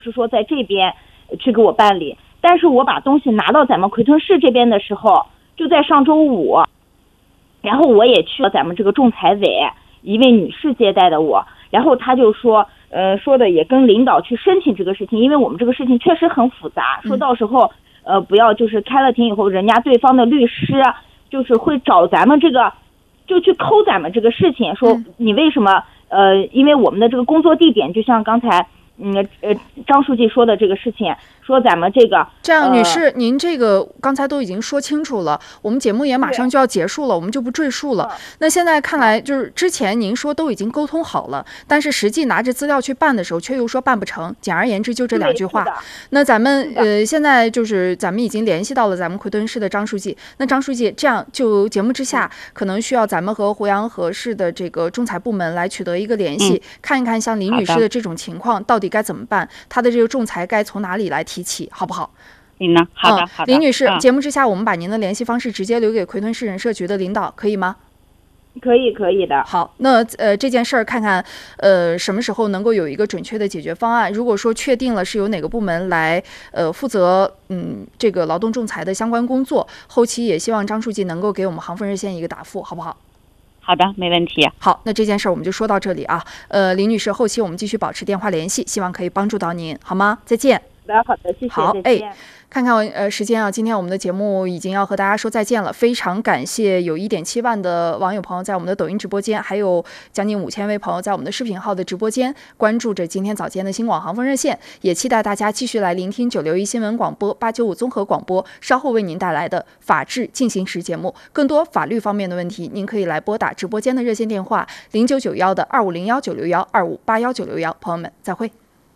是说在这边去给我办理，但是我把东西拿到咱们奎屯市这边的时候，就在上周五，然后我也去了咱们这个仲裁委，一位女士接待的我，然后她就说说的也跟领导去申请这个事情，因为我们这个事情确实很复杂，说到时候不要就是开了庭以后，人家对方的律师就是会找咱们这个，就去抠咱们这个事情，说你为什么因为我们的这个工作地点，就像刚才张书记说的这个事情，说咱们这样， 女士，您这个刚才都已经说清楚了，我们节目也马上就要结束了，我们就不赘述了。那现在看来，就是之前您说都已经沟通好了，但是实际拿着资料去办的时候，却又说办不成。简而言之，就这2句话。那咱们现在就是咱们已经联系到了咱们奎屯市的张书记。那张书记，这样就节目之下，可能需要咱们和鄱阳河市的这个仲裁部门来取得一个联系，看一看像李女士的这种情况到底该怎么办，她的这个仲裁该从哪里来提起，好不好？ 好的，好的。 李女士，节目之下我们把您的联系方式直接留给奎屯市人社局的领导，可以吗？ 可以的。 好，那这件事儿看看什么时候能够有一个准确的解决方案。如果说确定了是由哪个部门来负责这个劳动仲裁的相关工作，后期也希望张书记能够给我们杭汾热线一个答复，好不好？ 好的，没问题。 好，那这件事儿我们就说到这里啊。李女士，后期我们继续保持电话联系，希望可以帮助到您，好吗？再见。 好的，谢谢。 好，看看时间啊，今天我们的节目已经要和大家说再见了。非常感谢有1.7万的网友朋友在我们的抖音直播间，还有将近5000位朋友在我们的视频号的直播间关注着今天早间的新广杭汾热线，也期待大家继续来聆听961新闻广播、895综合广播稍后为您带来的法治进行时节目。更多法律方面的问题，您可以来拨打直播间的热线电话0991的2501-961-2581-961。朋友们，再会。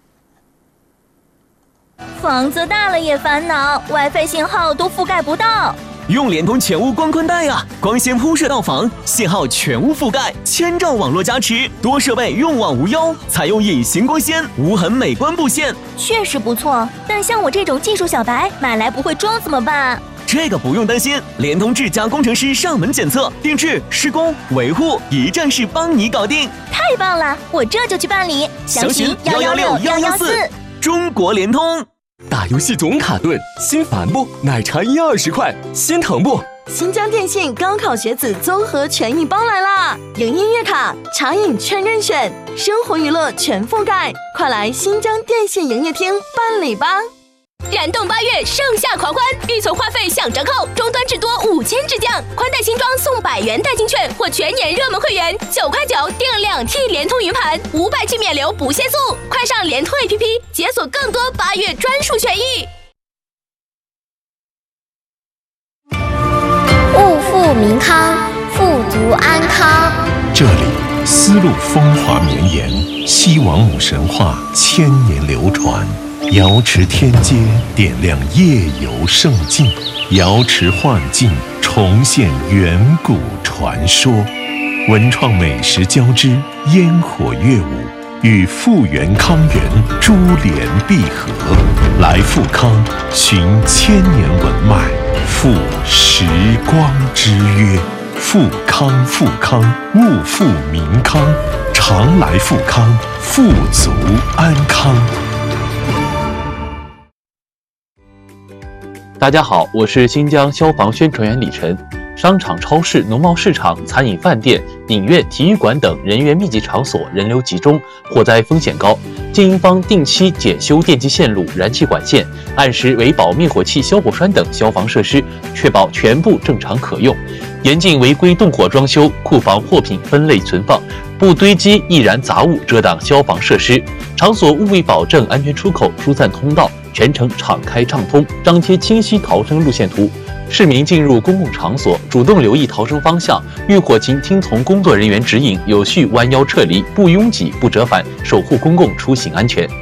房子大了也烦恼 ，WiFi 信号都覆盖不到。 用联通全屋光宽带啊，光纤铺设到房，信号全屋覆盖，1000兆网络加持，多设备用网无忧，采用隐形光纤，无痕美观布线， 确实不错。但像我这种技术小白，买来不会装怎么办？ 这个不用担心，联通智家工程师上门检测、定制、施工、维护，一站式帮你搞定。 太棒了，我这就去办理。详询116-114。 中国联通。 打游戏总卡顿，心烦不？奶茶120块，心疼不？ 新疆电信高考学子综合权益包来啦！有音乐卡、茶饮全任选，生活娱乐全覆盖，快来新疆电信营业厅办理吧！ 燃动8月盛夏狂欢，预存话费享折扣，终端至多5000直降，宽带新装送100元代金券或全年热门会员9块9订2T 联通云盘，500G 免流不限速，快上联通 APP 解锁更多8月专属权益。 物富民康，富足安康。 这里丝路风华绵延，西王母神话千年流传。瑶池天街点亮夜游胜境，瑶池幻境重现远古传说，文创美食交织，烟火乐舞与复原康源珠联璧合，来复康寻千年文脉，赴时光之约，复康物富民康，常来复康，富足安康。 大家好，我是新疆消防宣传员李晨。商场、超市、农贸市场、餐饮饭店、影院、体育馆等人员密集场所人流集中，火灾风险高，经营方定期检修电气线路、燃气管线，按时维保灭火器、消火栓等消防设施，确保全部正常可用。严禁违规动火装修，库房货品分类存放，不堆积易燃杂物遮挡消防设施。场所务必保证安全出口、疏散通道全程敞开畅通，张贴清晰逃生路线图。市民进入公共场所，主动留意逃生方向，遇火情听从工作人员指引，有序弯腰撤离，不拥挤、不折返，守护公共出行安全。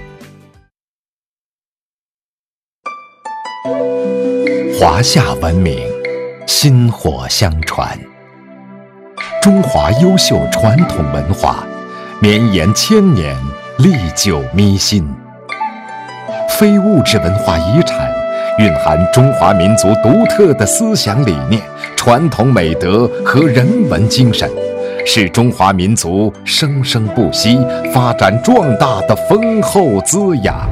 华夏文明，薪火相传。中华优秀传统文化，绵延千年，历久弥新。非物质文化遗产蕴含中华民族独特的思想理念、传统美德和人文精神， 是中华民族生生不息、发展壮大的丰厚滋养。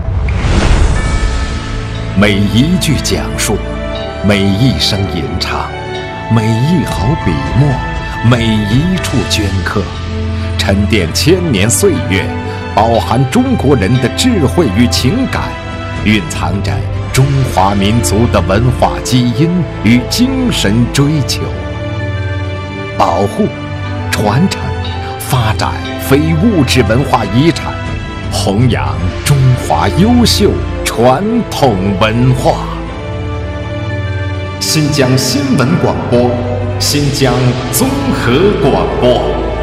每一句讲述，每一声吟唱，每一毫笔墨，每一处镌刻，沉淀千年岁月，饱含中国人的智慧与情感，蕴藏着中华民族的文化基因与精神追求。保护、传承、发展非物质文化遗产，弘扬中华优秀传统文化。新疆新闻广播，新疆综合广播。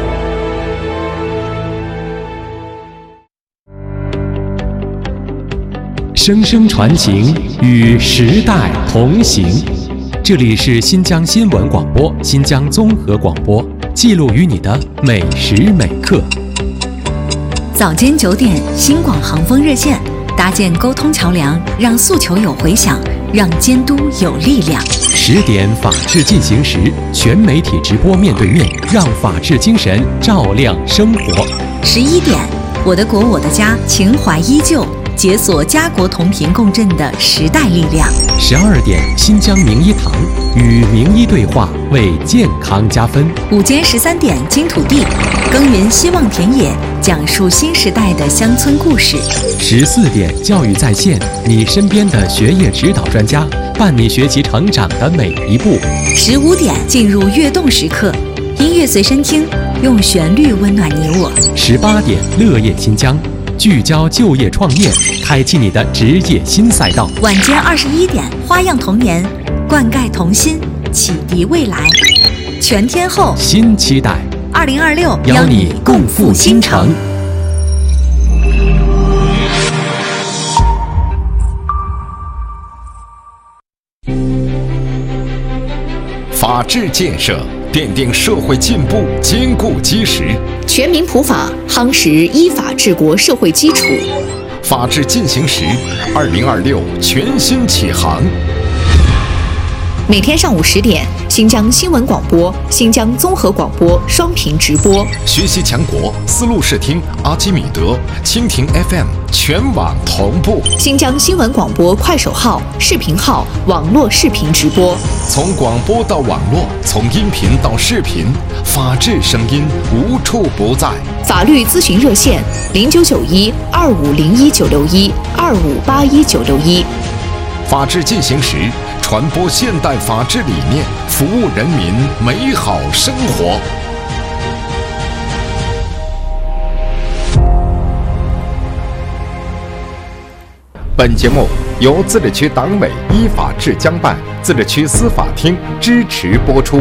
声声传情，与时代同行。这里是新疆新闻广播、新疆综合广播，记录于你的每时每刻。 早间9点，新广航风热线，搭建沟通桥梁，让诉求有回响，让监督有力量。 10点，法治进行时，全媒体直播面对面，让法治精神照亮生活。 11点，我的国我的家，情怀依旧，解锁家国同频共振的时代力量。 12点，新疆名医堂，与名医对话，为健康加分。 午间13点，金土地，耕耘希望田野，讲述新时代的乡村故事。 14点，教育在线，你身边的学业指导专家，伴你学习成长的每一步。 15点，进入跃动时刻，音乐随身听，用旋律温暖你我。 18点，乐业新疆，聚焦就业创业，开启你的职业新赛道。 晚间21点，花样童年，灌溉童心，启迪未来。全天候新期待 ，2026 邀你共赴新城。 法治建设奠定社会进步坚固基石， 全民普法夯实依法治国社会基础。 法治进行时，2026全新启航。 每天上午10点，新疆新闻广播、新疆综合广播双频直播。 学习强国，丝路视听、阿基米德、蜻蜓 FM 全网同步。 新疆新闻广播快手号、视频号、网络视频直播。 从广播到网络，从音频到视频，法治声音无处不在。 法律咨询热线：2991-2501-961、2581-961。 法治进行时，传播现代法治理念，服务人民美好生活。本节目由自治区党委依法治疆办、自治区司法厅支持播出。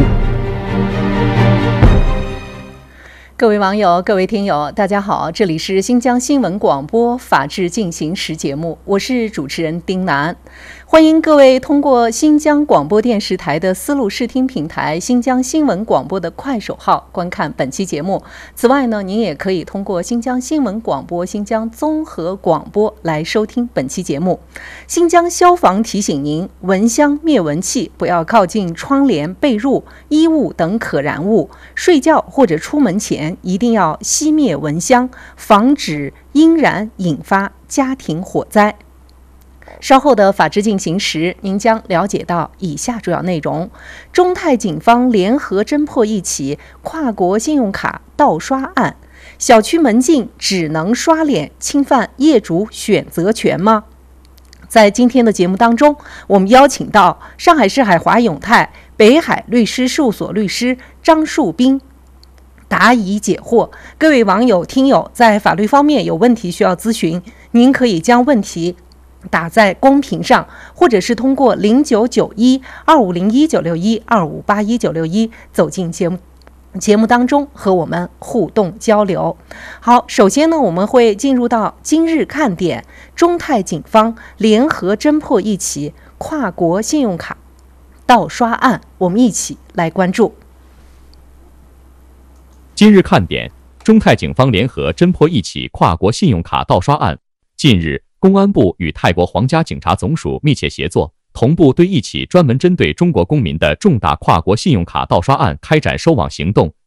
各位网友、各位听友，大家好，这里是新疆新闻广播法治进行时节目，我是主持人丁楠。欢迎各位通过新疆广播电视台的丝路视听平台、新疆新闻广播的快手号观看本期节目。此外呢，您也可以通过新疆新闻广播、新疆综合广播来收听本期节目。新疆消防提醒您，蚊香灭蚊器不要靠近窗帘、被褥、衣物等可燃物，睡觉或者出门前一定要熄灭蚊香，防止因燃引发家庭火灾。稍后的法治进行时，您将了解到以下主要内容：中泰警方联合侦破一起跨国信用卡盗刷案，小区门禁只能刷脸，侵犯业主选择权吗？在今天的节目当中，我们邀请到上海市海华永泰北海律师事务所律师张树斌答疑解惑。各位网友、听友在法律方面有问题需要咨询，您可以将问题打在公屏上，或者是通过0991-2501-961、2581-961走进节目当中和我们互动交流。好，首先呢，我们会进入到今日看点，中泰警方联合侦破一起跨国信用卡盗刷案，我们一起来关注。 今日看点，中泰警方联合侦破一起跨国信用卡盗刷案。近日，公安部与泰国皇家警察总署密切协作，同步对一起专门针对中国公民的重大跨国信用卡盗刷案开展收网行动，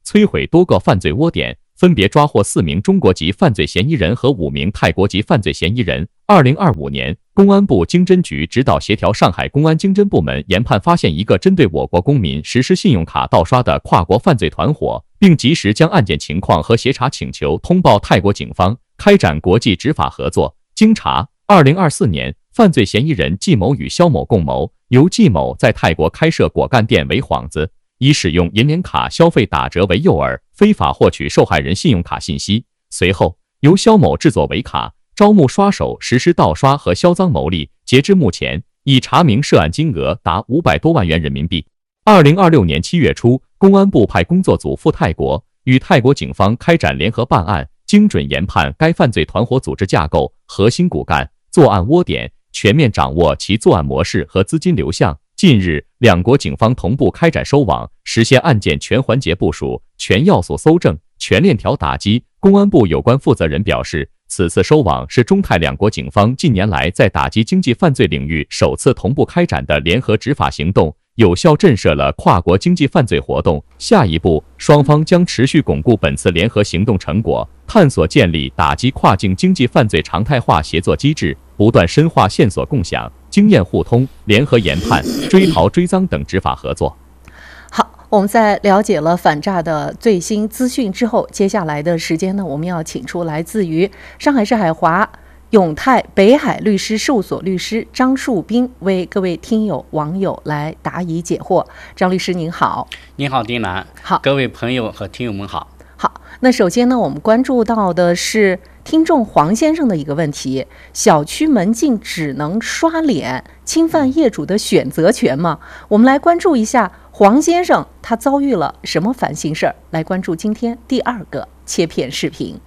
摧毁多个犯罪窝点，分别抓获4名中国籍犯罪嫌疑人和5名泰国籍犯罪嫌疑人。2025年，公安部经侦局指导协调上海公安经侦部门研判发现一个针对我国公民实施信用卡盗刷的跨国犯罪团伙，并及时将案件情况和协查请求通报泰国警方，开展国际执法合作。经查，2024年，犯罪嫌疑人季某与肖某共谋，由季某在泰国开设果干店为幌子，以使用银联卡消费打折为诱饵，非法获取受害人信用卡信息。随后，由肖某制作伪卡，招募刷手实施盗刷和销赃牟利。截至目前，已查明涉案金额达500多万元人民币。2026年7月初，公安部派工作组赴泰国，与泰国警方开展联合办案，精准研判该犯罪团伙组织架构、核心骨干、作案窝点，全面掌握其作案模式和资金流向。近日，两国警方同步开展收网，实现案件全环节部署、全要素搜证、全链条打击。公安部有关负责人表示，此次收网是中泰两国警方近年来在打击经济犯罪领域首次同步开展的联合执法行动，有效震慑了跨国经济犯罪活动。下一步，双方将持续巩固本次联合行动成果，探索建立打击跨境经济犯罪常态化协作机制，不断深化线索共享、经验互通、联合研判、追逃追赃等执法合作。 我们在了解了反诈的最新资讯之后，接下来的时间呢，我们要请出来自于上海市海华永泰北海律师事务所律师张树斌，为各位听友网友来答疑解惑。张律师您好。 您好，丁兰。 好， 各位朋友和听友们好。 好，那首先呢，我们关注到的是听众黄先生的一个问题：小区门禁只能刷脸，侵犯业主的选择权吗？我们来关注一下黄先生他遭遇了什么烦心事儿。来关注今天第2个切片视频。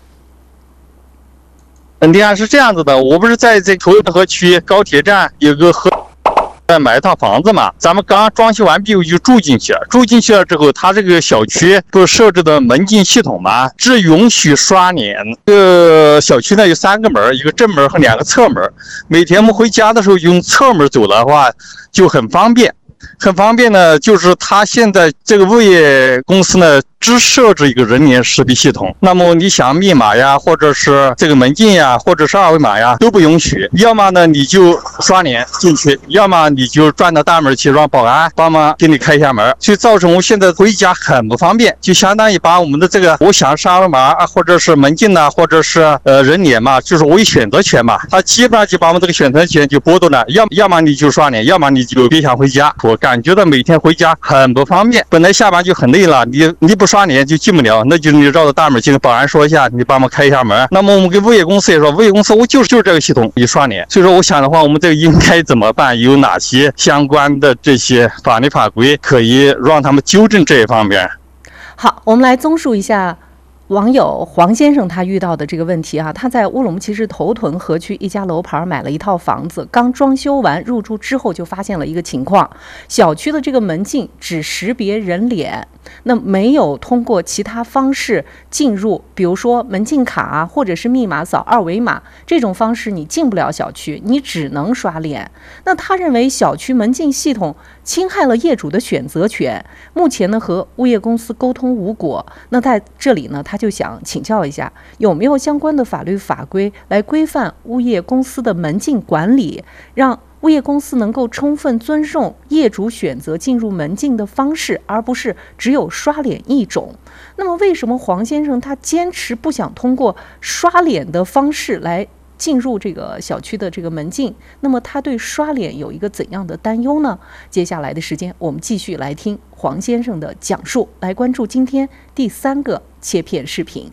你看是这样子的，我不是在这个河区高铁站有个买一套房子嘛，咱们刚装修完毕我就住进去了之后，他这个小区不是设置的门禁系统嘛，只允许刷脸。小区呢有3个门，一个正门和2个侧门，每天我们回家的时候用侧门走的话就很方便呢。就是他现在这个物业公司呢只设置一个人脸识别系统，那么你想密码呀，或者是这个门禁呀，或者是2维码呀都不允许。要么呢你就刷脸进去，要么你就转到大门去让保安帮忙给你开一下门，所以造成我现在回家很不方便，就相当于把我们的这个我想是2维码啊，或者是门禁呐，或者是人脸嘛，就是我有选择权嘛，他基本上就把我们这个选择权就剥夺了。要么你就刷脸，要么你就别想回家。我感觉到每天回家很不方便，本来下班就很累了，你不刷脸就进不了，那就是你绕到大门去跟保安说一下，你帮忙开一下门。那么我们跟物业公司也说，物业公司我就是这个系统，你刷脸。所以说我想的话，我们这个应该怎么办？有哪些相关的这些法律法规可以让他们纠正这一方面？ 好，我们来综述一下网友黄先生他遇到的这个问题啊。他在乌鲁木齐市头屯河区一家楼盘买了一套房子，刚装修完入住之后就发现了一个情况，小区的这个门禁只识别人脸，那没有通过其他方式进入，比如说门禁卡啊，或者是密码扫2维码这种方式，你进不了小区，你只能刷脸。那他认为小区门禁系统侵害了业主的选择权，目前呢和物业公司沟通无果。那在这里呢，他就想请教一下，有没有相关的法律法规来规范物业公司的门禁管理，让物业公司能够充分尊重业主选择进入门禁的方式，而不是只有刷脸一种。那么为什么黄先生他坚持不想通过刷脸的方式来进入这个小区的这个门禁？那么他对刷脸有一个怎样的担忧呢？接下来的时间我们继续来听黄先生的讲述，来关注今天第3个切片视频。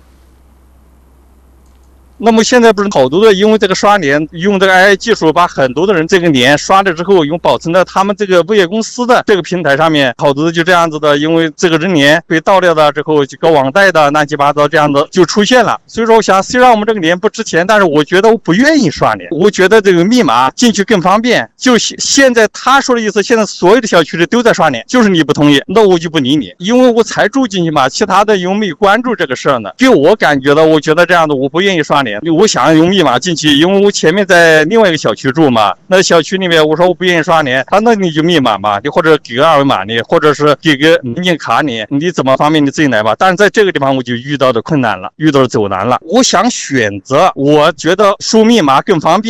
那么现在不是好多的因为这个刷脸，用这个 AI 技术把很多的人这个脸刷了之后，用保存在他们这个物业公司的这个平台上面，好多就这样子的，因为这个人脸被盗掉了之后，这个网贷的乱七八糟这样的就出现了。所以说我想，虽然我们这个脸不值钱，但是我觉得我不愿意刷脸，我觉得这个密码进去更方便。就现在他说的意思，现在所有的小区里都在刷脸，就是你不同意，那我就不理你，因为我才住进去嘛，其他的又没有关注这个事儿呢。就我感觉到，我觉得这样的我不愿意刷脸。 联，我想用密码进去，因为我前面在另外一个小区住嘛，那小区里面我说我不愿意刷脸，他那你就密码嘛，你或者给个二维码你，或者是给个门禁卡你怎么方便你自己来吧。但是在这个地方我就遇到的困难了，遇到的走难了。我想选择，我觉得输密码更方便。